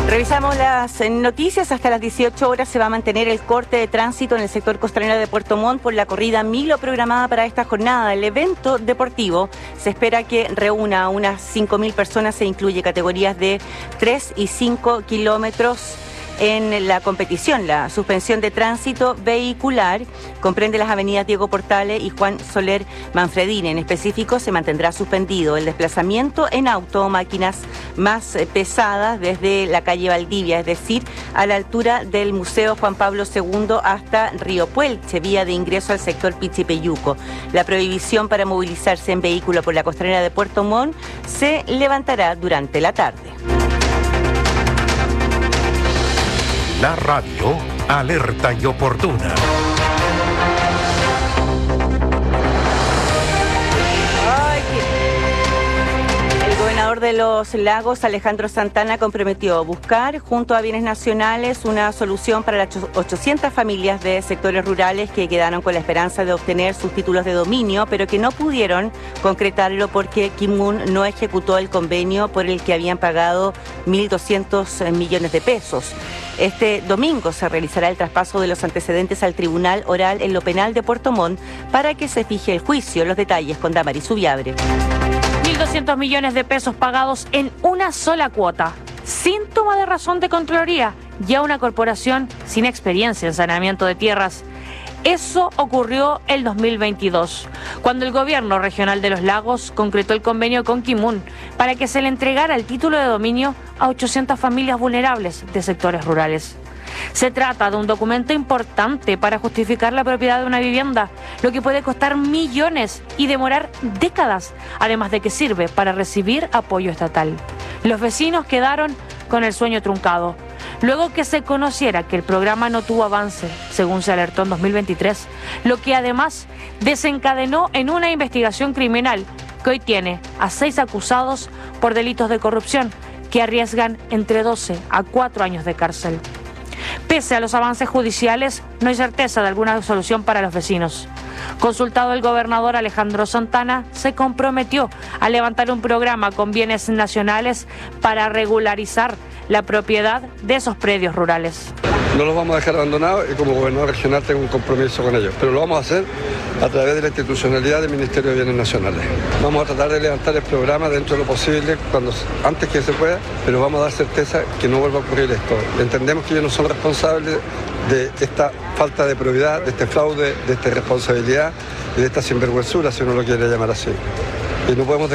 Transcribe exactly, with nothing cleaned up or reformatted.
Revisamos las noticias. Hasta las dieciocho horas se va a mantener el corte de tránsito en el sector costanero de Puerto Montt por la corrida Milo programada para esta jornada. El evento deportivo se espera que reúna a unas cinco mil personas e incluye categorías de tres y cinco kilómetros. En la competición, la suspensión de tránsito vehicular comprende las avenidas Diego Portales y Juan Soler Manfredini. En específico, se mantendrá suspendido el desplazamiento en auto o máquinas más pesadas desde la calle Valdivia, es decir, a la altura del Museo Juan Pablo segundo hasta Río Puelche, vía de ingreso al sector Pichipeyuco. La prohibición para movilizarse en vehículo por la costanera de Puerto Montt se levantará durante la tarde. La radio alerta y oportuna. El gobernador de Los Lagos, Alejandro Santana, comprometió buscar junto a Bienes Nacionales una solución para las ochocientas familias de sectores rurales que quedaron con la esperanza de obtener sus títulos de dominio, pero que no pudieron concretarlo porque Kimun no ejecutó el convenio por el que habían pagado mil doscientos millones de pesos. Este domingo se realizará el traspaso de los antecedentes al Tribunal Oral en lo Penal de Puerto Montt para que se fije el juicio. Los detalles con Damaris Subiabre. mil doscientos millones de pesos pagados en una sola cuota. Síntoma de razón de Contraloría, ya una corporación sin experiencia en saneamiento de tierras. Eso ocurrió el dos mil veintidós, cuando el gobierno regional de Los Lagos concretó el convenio con Kimun para que se le entregara el título de dominio a ochocientas familias vulnerables de sectores rurales. Se trata de un documento importante para justificar la propiedad de una vivienda, lo que puede costar millones y demorar décadas, además de que sirve para recibir apoyo estatal. Los vecinos quedaron con el sueño truncado. Luego que se conociera que el programa no tuvo avance, según se alertó en dos mil veintitrés, lo que además desencadenó en una investigación criminal que hoy tiene a seis acusados por delitos de corrupción que arriesgan entre doce a cuatro años de cárcel. Pese a los avances judiciales, no hay certeza de alguna solución para los vecinos. Consultado el gobernador Alejandro Santana, se comprometió a levantar un programa con Bienes Nacionales para regularizar la propiedad de esos predios rurales. No los vamos a dejar abandonados y como gobernador regional tengo un compromiso con ellos, pero lo vamos a hacer a través de la institucionalidad del Ministerio de Bienes Nacionales. Vamos a tratar de levantar el programa dentro de lo posible, cuando, antes que se pueda, pero vamos a dar certeza que no vuelva a ocurrir esto. Entendemos que ellos no son responsables de esta falta de probidad, de este fraude, de esta irresponsabilidad y de esta sinvergüenzura, si uno lo quiere llamar así. Y no podemos